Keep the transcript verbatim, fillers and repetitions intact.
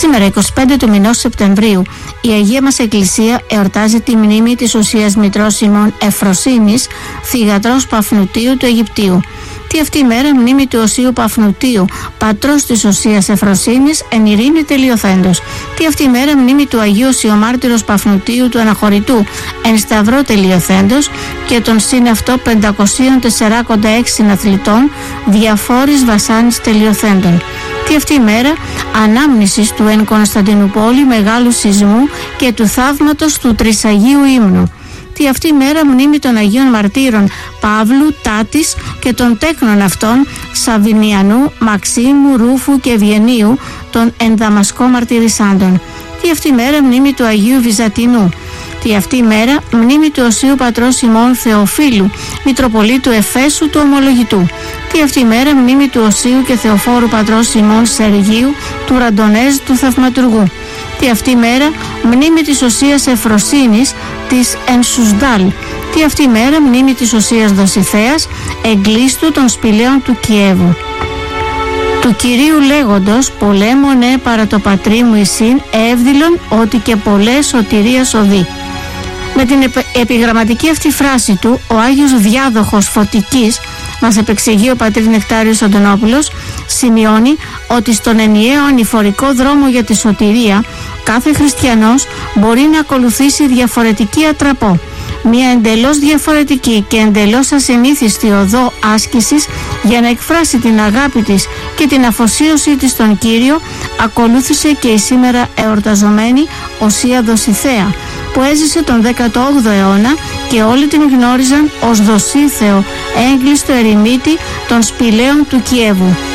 Σήμερα, εικοστή πέμπτη του μηνός Σεπτεμβρίου, η Αγία μας Εκκλησία εορτάζει τη μνήμη της Οσίας Μητρός ημών Εφροσύνης, θυγατρός Παφνουτίου του Αιγυπτίου. Τι αυτή η μέρα μνήμη του Οσίου Παφνουτίου, πατρός της Οσίας Εφροσύνης, εν ειρήνη τελειοθέντος. Τι αυτή η μέρα μνήμη του Αγίου Οσιομάρτυρος Παφνουτίου του Αναχωρητού, εν σταυρό τελειοθέντος, και των συν αυτό πεντακόσιων τεσσαράκοντα έξι συναθλητών διαφόρης βασάνης τελειοθέντων. Τι αυτή η μέρα ανάμνησης του εν Κωνσταντινούπολη μεγάλου σεισμού και του θαύματος του Τρισαγίου ύμνου. Τι αυτή η μέρα μνήμη των Αγίων Μαρτύρων Παύλου, Τάτης και των τέκνων αυτών Σαβινιανού, Μαξίμου, Ρούφου και Ευγενίου, των εν Δαμασκό μαρτυρισάντων. Τι αυτή η μέρα μνήμη του Αγίου Βυζαντινού. Τι αυτή η μέρα μνήμη του Οσίου Πατρός ημών Θεοφίλου, Μητροπολίτου Εφέσου του Ομολογητού. Τι αυτή η μέρα μνήμη του Οσίου και Θεοφόρου Πατρός ημών Σεργίου, του Ραντονέζ του Θαυματουργού. Τι αυτή η μέρα μνήμη της Οσίας Εφροσύνης της Ενσουσδάλ. Τι αυτή η μέρα μνήμη της Οσίας Δοσιθέας, εγκλήστου των σπηλαίων του Κιέβου. Του Κυρίου λέγοντος πολέμονε παρά το πατρί μου εισήν, εύδηλον ότι και πολλές σωτηρίας οδεί. Με την επι, επιγραμματική αυτή φράση του, ο Άγιος Διάδοχος Φωτικής, μας επεξηγεί ο πατήρ Νεκτάριος Αντωνόπουλος, σημειώνει ότι στον ενιαίο ανηφορικό δρόμο για τη σωτηρία κάθε χριστιανός μπορεί να ακολουθήσει διαφορετική ατραπό. Μια εντελώς διαφορετική και εντελώς ασυνήθιστη οδό άσκησης για να εκφράσει την αγάπη της και την αφοσίωσή της στον Κύριο ακολούθησε και η σήμερα εορταζομένη Οσία Δοσιθέα, που έζησε τον δέκατο όγδοο αιώνα και όλοι την γνώριζαν ως Δοσίθεο, έγκλειστο ερημίτη των σπηλαίων του Κιέβου.